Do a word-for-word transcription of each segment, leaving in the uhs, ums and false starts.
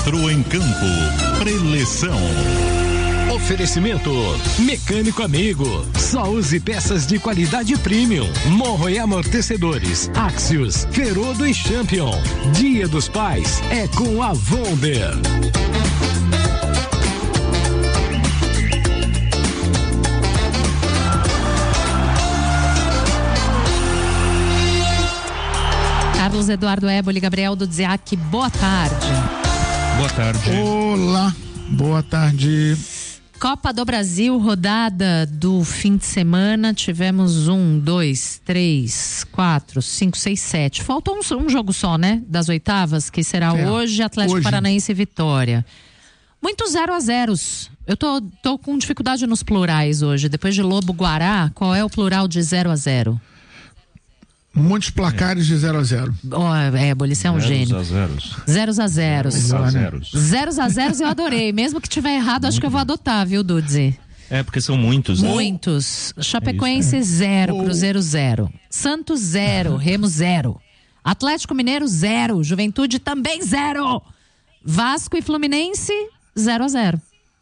Entrou em campo. Preleção. Oferecimento Mecânico Amigo. Só use peças de qualidade premium. Morro e amortecedores. Axios, Ferodo e Champion. Dia dos Pais é com a Vonder. Carlos Eduardo Éboli, Gabriel Dudziak, boa tarde. Boa tarde. Olá, boa tarde. Copa do Brasil, rodada do fim de semana, tivemos um, dois, três, quatro, cinco, seis, sete. Faltou um, um jogo só, né? Das oitavas, que será é, hoje, Atlético hoje. Paranaense e Vitória. Muitos zero a zeros. Eu tô, tô com dificuldade nos plurais hoje. Depois de Lobo Guará, qual é o plural de zero a zero? Muitos placares de zero a zero. Oh, é, você é um zeros gênio. A zeros. Zeros a zeros. Zeros a zeros. Zeros a zeros eu adorei. Mesmo que tiver errado, acho que eu vou adotar, viu, Dudzi? É, porque são muitos, né? Muitos. Chapecoense é zero, oh. Cruzeiro zero. Santos zero, Remo zero. Atlético Mineiro zero, Juventude também zero. Vasco e Fluminense zero a zero.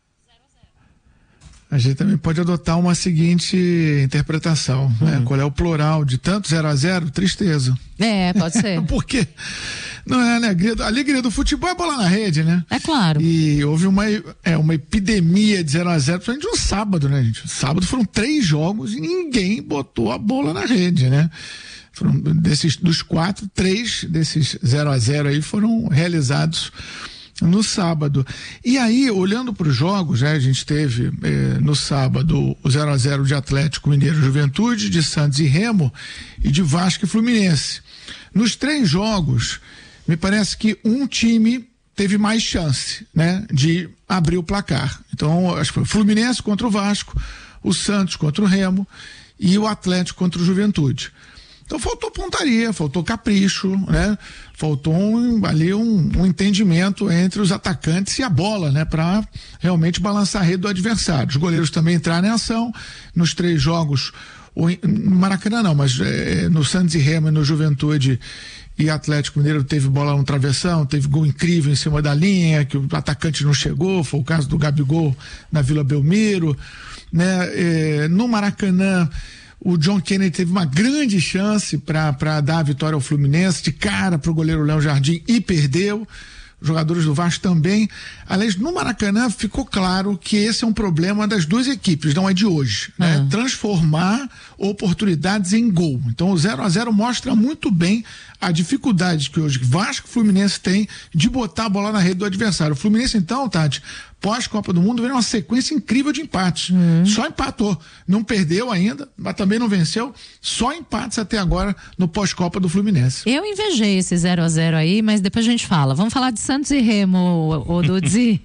A gente também pode adotar uma seguinte interpretação, uhum. né? Qual é o plural de tanto zero a zero? Tristeza. É, pode ser. Porque não é alegria, a alegria do futebol é bola na rede, né? É claro. E houve uma, é, uma epidemia de zero a zero, principalmente no sábado, né, gente? Sábado foram três jogos e ninguém botou a bola na rede, né? Foram desses, dos quatro, três desses zero a zero aí foram realizados no sábado. E aí, olhando para os jogos, né, a gente teve eh, no sábado o zero a zero de Atlético Mineiro e Juventude, de Santos e Remo e de Vasco e Fluminense. Nos três jogos, me parece que um time teve mais chance, né, de abrir o placar. Então, acho que foi o Fluminense contra o Vasco, o Santos contra o Remo e o Atlético contra o Juventude. Então faltou pontaria, faltou capricho, né? Faltou um, ali um, um entendimento entre os atacantes e a bola, né? Para realmente balançar a rede do adversário. Os goleiros também entraram em ação nos três jogos, no Maracanã não, mas é, no Santos e Remo e no Juventude e Atlético Mineiro teve bola no travessão, teve gol incrível em cima da linha, que o atacante não chegou, foi o caso do Gabigol na Vila Belmiro, né? É, no Maracanã, o John Kennedy teve uma grande chance para dar a vitória ao Fluminense, de cara para o goleiro Léo Jardim, e perdeu. Os jogadores do Vasco também. Aliás, no Maracanã ficou claro que esse é um problema das duas equipes, não é de hoje, né? Uhum. Transformar oportunidades em gol. Então o zero a zero mostra muito bem a dificuldade que hoje Vasco e Fluminense tem de botar a bola na rede do adversário. O Fluminense então, Tati, pós-Copa do Mundo, veio uma sequência incrível de empates. Uhum. Só empatou. Não perdeu ainda, mas também não venceu. Só empates até agora no pós-Copa do Fluminense. Eu invejei esse zero a zero aí, mas depois a gente fala. Vamos falar de Santos e Remo, o Dudzi.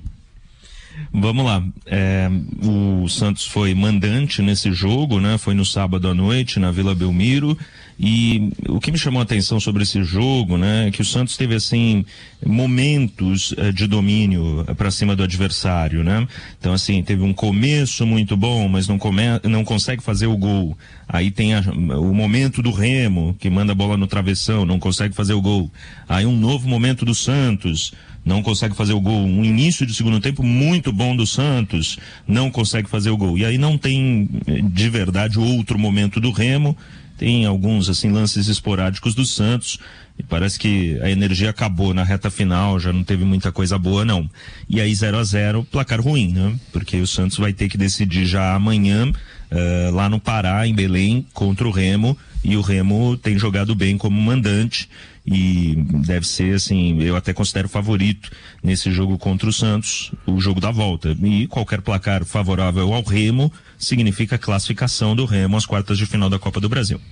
Vamos lá, é, o Santos foi mandante nesse jogo, né? Foi no sábado à noite na Vila Belmiro, e o que me chamou a atenção sobre esse jogo, né, é que o Santos teve assim momentos é, de domínio para cima do adversário, né? Então assim, teve um começo muito bom, mas não, come, não consegue fazer o gol. Aí tem a, o momento do Remo, que manda a bola no travessão, não consegue fazer o gol. Aí um novo momento do Santos, não consegue fazer o gol. Um início de segundo tempo muito bom do Santos, não consegue fazer o gol. E aí não tem de verdade outro momento do Remo, tem alguns assim lances esporádicos do Santos, e parece que a energia acabou na reta final, já não teve muita coisa boa não. E aí zero a zero, placar ruim, né? Porque o Santos vai ter que decidir já amanhã, uh, lá no Pará, em Belém, contra o Remo, e o Remo tem jogado bem como mandante, e deve ser assim, eu até considero favorito nesse jogo contra o Santos, o jogo da volta. E qualquer placar favorável ao Remo significa a classificação do Remo às quartas de final da Copa do Brasil.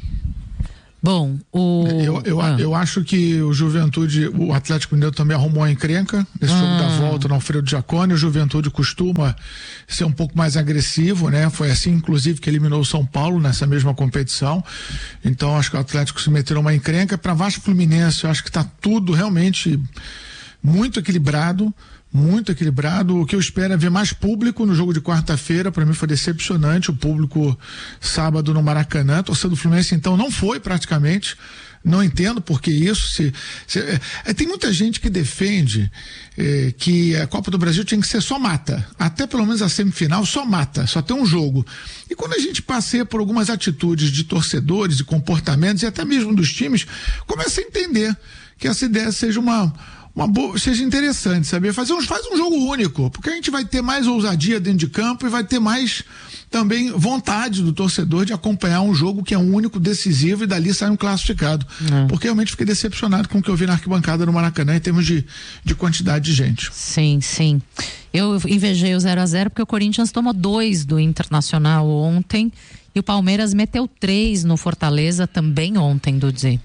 Bom, o... Eu, eu, ah. eu acho que o Juventude, o Atlético Mineiro também arrumou uma encrenca nesse ah. jogo da volta no Alfredo Jaconi. O Juventude costuma ser um pouco mais agressivo, né? Foi assim, inclusive, que eliminou o São Paulo nessa mesma competição. Então, acho que o Atlético se meteu numa encrenca. Para Vasco e Fluminense, eu acho que está tudo realmente muito equilibrado. Muito equilibrado. O que eu espero é ver mais público no jogo de quarta-feira. Para mim foi decepcionante o público sábado no Maracanã. A torcida do Fluminense então não foi praticamente, Não entendo por que isso. Se, se, é, tem muita gente que defende é, que a Copa do Brasil tinha que ser só mata. Até pelo menos a semifinal, só mata, só tem um jogo. E quando a gente passeia por algumas atitudes de torcedores e comportamentos, e até mesmo dos times, começa a entender que essa ideia seja uma. Uma boa, seja interessante, sabia? Fazer um, faz um jogo único, porque a gente vai ter mais ousadia dentro de campo e vai ter mais também vontade do torcedor de acompanhar um jogo que é um único, decisivo, e dali sai um classificado. É. Porque realmente fiquei decepcionado com o que eu vi na arquibancada no Maracanã em termos de, de quantidade de gente. Sim, sim. Eu invejei o zero a zero porque o Corinthians tomou dois do Internacional ontem e o Palmeiras meteu três no Fortaleza também ontem, Duzi.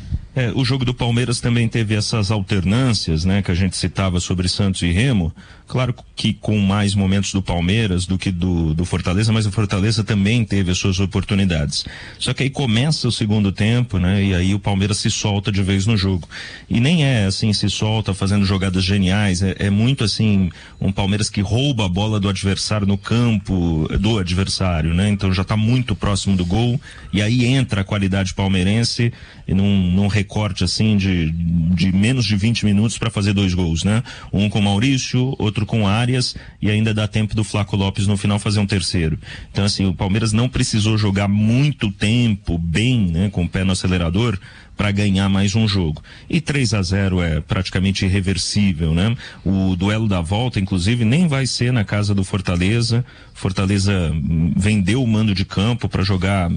É, o jogo do Palmeiras também teve essas alternâncias, né, que a gente citava sobre Santos e Remo. Claro que com mais momentos do Palmeiras do que do, do Fortaleza, mas o Fortaleza também teve as suas oportunidades. Só que aí começa o segundo tempo, né, e aí o Palmeiras se solta de vez no jogo. E nem é assim, se solta fazendo jogadas geniais, é, é muito assim, um Palmeiras que rouba a bola do adversário no campo do adversário, né, então já está muito próximo do gol, e aí entra a qualidade palmeirense e num, num recorte assim de, de menos de vinte minutos para fazer dois gols, né? Um com Maurício, outro com Arias, e ainda dá tempo do Flaco Lopes no final fazer um terceiro. Então assim, o Palmeiras não precisou jogar muito tempo bem, né, com o pé no acelerador para ganhar mais um jogo. E três a zero é praticamente irreversível, né? O duelo da volta, inclusive, nem vai ser na casa do Fortaleza. Fortaleza vendeu o mando de campo para jogar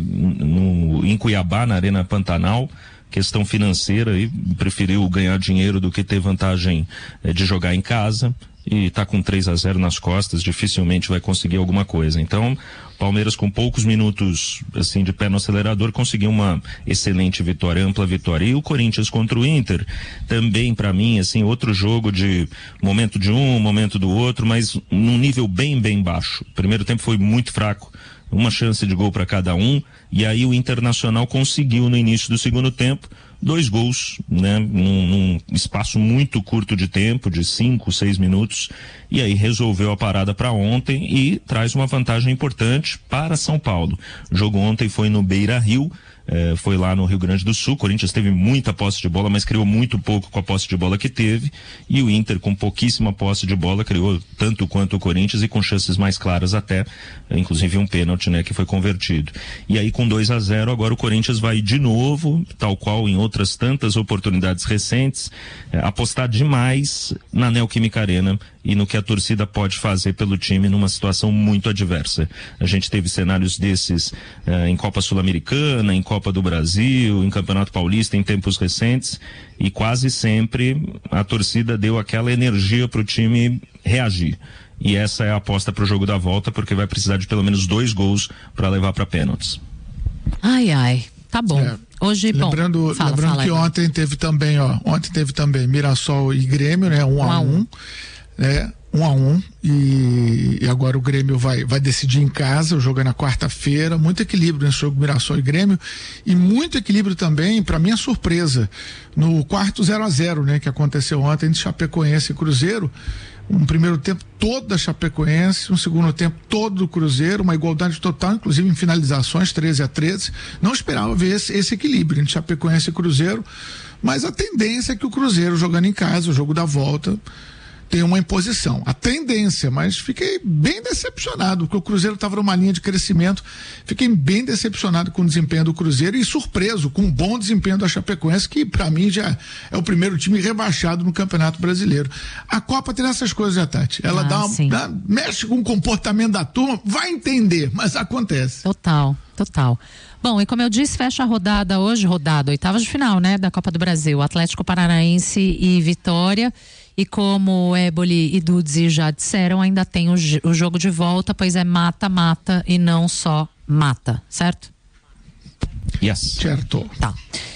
no, em Cuiabá, na Arena Pantanal. Questão financeira, e preferiu ganhar dinheiro do que ter vantagem eh, de jogar em casa, e tá com três a zero nas costas, dificilmente vai conseguir alguma coisa. Então, Palmeiras com poucos minutos assim de pé no acelerador conseguiu uma excelente vitória, ampla vitória. E o Corinthians contra o Inter, também para mim, assim, outro jogo de momento de um, momento do outro, mas num nível bem, bem baixo. O primeiro tempo foi muito fraco, uma chance de gol para cada um, e aí o Internacional conseguiu no início do segundo tempo dois gols, né, num, num espaço muito curto de tempo, de cinco, seis minutos, e aí resolveu a parada para ontem e traz uma vantagem importante para São Paulo. O jogo ontem foi no Beira-Rio, eh, foi lá no Rio Grande do Sul. O Corinthians teve muita posse de bola, mas criou muito pouco com a posse de bola que teve, e o Inter com pouquíssima posse de bola criou tanto quanto o Corinthians e com chances mais claras até, inclusive um pênalti, né, que foi convertido. E aí com dois a zero agora o Corinthians vai de novo, tal qual em outras tantas oportunidades recentes, eh, apostar demais na Neoquímica Arena e no que a torcida pode fazer pelo time numa situação muito adversa. A gente teve cenários desses eh, em Copa Sul-Americana, em Copa do Brasil, em Campeonato Paulista, em tempos recentes, e quase sempre a torcida deu aquela energia para o time reagir. E essa é a aposta para o jogo da volta, porque vai precisar de pelo menos dois gols para levar para pênaltis. Ai, ai, tá bom. É. Hoje, lembrando, bom, fala, lembrando fala, que aí, ontem teve também, ó, ontem teve também Mirassol e Grêmio, né, um, um a um, um. né, um a um, e, e agora o Grêmio vai, vai decidir em casa, o jogo é na quarta-feira, muito equilíbrio nesse jogo Mirassol e Grêmio, e muito equilíbrio também, para minha surpresa, no quarto zero a zero, né, que aconteceu ontem entre Chapecoense e Cruzeiro. Um primeiro tempo todo da Chapecoense, um segundo tempo todo do Cruzeiro, uma igualdade total, inclusive em finalizações, treze a treze. Não esperava ver esse, esse equilíbrio entre Chapecoense e Cruzeiro, mas a tendência é que o Cruzeiro, jogando em casa, o jogo da volta, tem uma imposição. A tendência, mas fiquei bem decepcionado, porque o Cruzeiro estava numa linha de crescimento, fiquei bem decepcionado com o desempenho do Cruzeiro e surpreso com o bom desempenho da Chapecoense, que para mim já é o primeiro time rebaixado no Campeonato Brasileiro. A Copa tem essas coisas, né, Tati? Ela ah, dá, uma, dá mexe com o comportamento da turma, vai entender, mas acontece. Total, total. Bom, e como eu disse, fecha a rodada hoje, rodada, oitavas de final, né, da Copa do Brasil, Atlético Paranaense e Vitória. E como o Éboli e Duzi já disseram, ainda tem o, o jogo de volta, pois é mata-mata e não só mata, certo? Yes. Certo. Tá.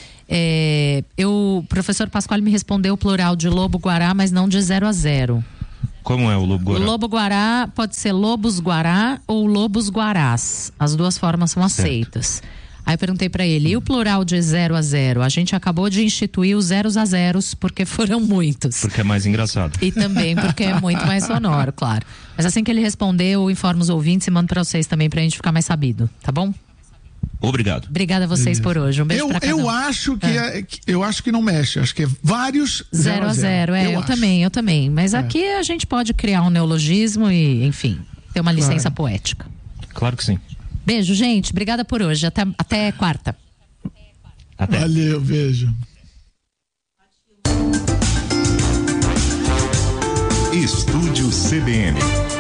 É, eu, o professor Pasquale me respondeu o plural de Lobo-Guará, mas não de zero a zero. Como é o Lobo-Guará? O Lobo-Guará pode ser Lobos-Guará ou Lobos-Guarás. As duas formas são aceitas. Certo. Aí eu perguntei para ele, e o plural de zero a zero? A gente acabou de instituir os zeros a zeros, porque foram muitos. Porque é mais engraçado. E também porque é muito mais sonoro, claro. Mas assim que ele respondeu, eu informo os ouvintes e mando para vocês também, pra gente ficar mais sabido, tá bom? Obrigado. Obrigada a vocês por hoje. Um beijo eu, pra cada um. eu acho que é. É, eu acho que não mexe. Acho que é vários zero a zero. É, eu, eu também, eu também. Mas é. Aqui a gente pode criar um neologismo e, enfim, ter uma licença claro. poética. Claro que sim. Beijo, gente. Obrigada por hoje. Até, até quarta. Até. Valeu, beijo. Estúdio C B N.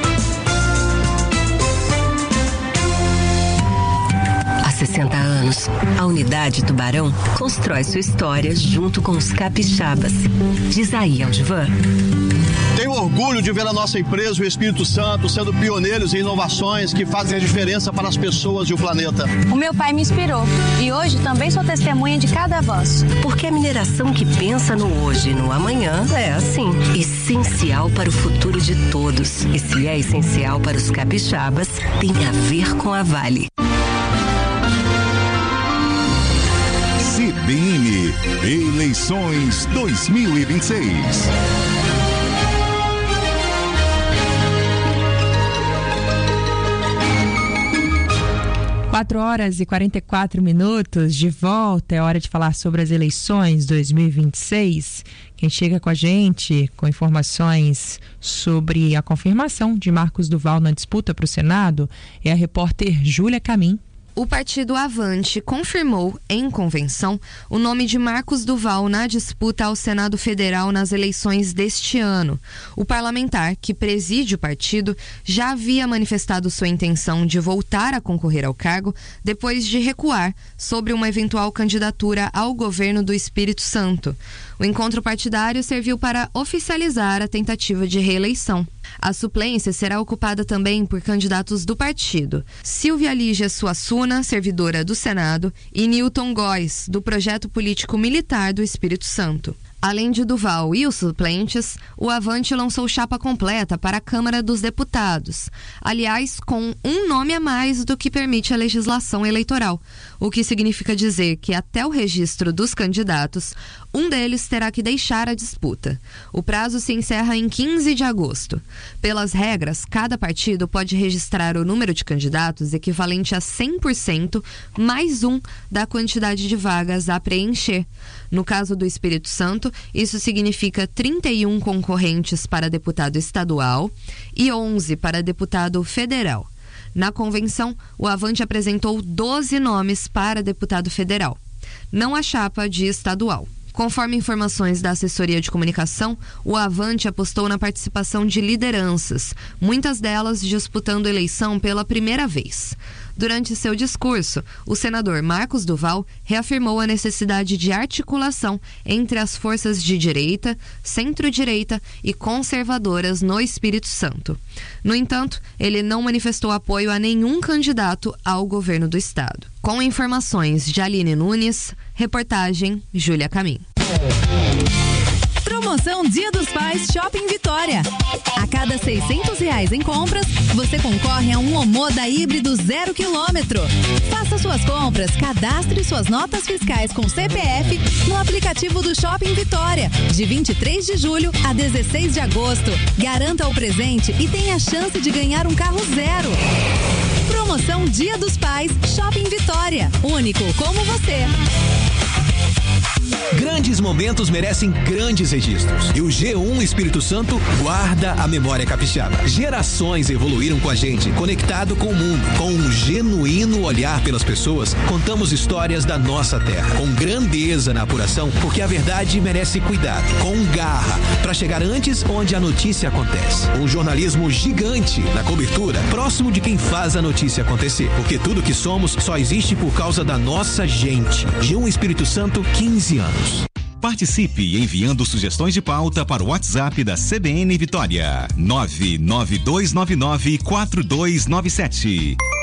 Há sessenta anos, a Unidade Tubarão constrói sua história junto com os capixabas. Diz aí, Aldivan. Tenho orgulho de ver a nossa empresa, o Espírito Santo, sendo pioneiros em inovações que fazem a diferença para as pessoas e o planeta. O meu pai me inspirou e hoje também sou testemunha de cada avanço. Porque a mineração que pensa no hoje e no amanhã é assim, essencial para o futuro de todos. E se é essencial para os capixabas, tem a ver com a Vale. C B N Eleições dois mil e vinte e seis. quatro horas e quarenta e quatro minutos, de volta, é hora de falar sobre as eleições dois mil e vinte e seis. Quem chega com a gente com informações sobre a confirmação de Marcos Duval na disputa para o Senado é a repórter Júlia Camim. O partido Avante confirmou, em convenção, o nome de Marcos Duval na disputa ao Senado Federal nas eleições deste ano. O parlamentar, que preside o partido, já havia manifestado sua intenção de voltar a concorrer ao cargo depois de recuar sobre uma eventual candidatura ao governo do Espírito Santo. O encontro partidário serviu para oficializar a tentativa de reeleição. A suplência será ocupada também por candidatos do partido: Silvia Lígia Suassuna, servidora do Senado, e Newton Góes, do Projeto Político Militar do Espírito Santo. Além de Duval e os suplentes, o Avante lançou chapa completa para a Câmara dos Deputados, aliás, com um nome a mais do que permite a legislação eleitoral, o que significa dizer que até o registro dos candidatos, um deles terá que deixar a disputa. O prazo se encerra em quinze de agosto. Pelas regras, cada partido pode registrar o número de candidatos equivalente a cem por cento mais um da quantidade de vagas a preencher. No caso do Espírito Santo, isso significa trinta e um concorrentes para deputado estadual e onze para deputado federal. Na convenção, o Avante apresentou doze nomes para deputado federal, não a chapa de estadual. Conforme informações da assessoria de comunicação, o Avante apostou na participação de lideranças, muitas delas disputando eleição pela primeira vez. Durante seu discurso, o senador Marcos Duval reafirmou a necessidade de articulação entre as forças de direita, centro-direita e conservadoras no Espírito Santo. No entanto, ele não manifestou apoio a nenhum candidato ao governo do estado. Com informações de Aline Nunes, reportagem Júlia Camim. Promoção Dia dos Pais Shopping Vitória. A cada seiscentos reais em compras, você concorre a um Omoda híbrido zero quilômetro. Faça suas compras, cadastre suas notas fiscais com C P F no aplicativo do Shopping Vitória, de vinte e três de julho a dezesseis de agosto. Garanta o presente e tenha a chance de ganhar um carro zero. Promoção Dia dos Pais Shopping Vitória. Único como você. Grandes momentos merecem grandes registros. E o G um Espírito Santo guarda a memória capixaba. Gerações evoluíram com a gente, conectado com o mundo. Com um genuíno olhar pelas pessoas, contamos histórias da nossa terra. Com grandeza na apuração, porque a verdade merece cuidado. Com garra, para chegar antes onde a notícia acontece. Um jornalismo gigante na cobertura, próximo de quem faz a notícia acontecer. Porque tudo que somos só existe por causa da nossa gente. G um Espírito Santo, quinze anos. Participe enviando sugestões de pauta para o WhatsApp da C B N Vitória. nove nove dois nove nove quatro dois nove sete.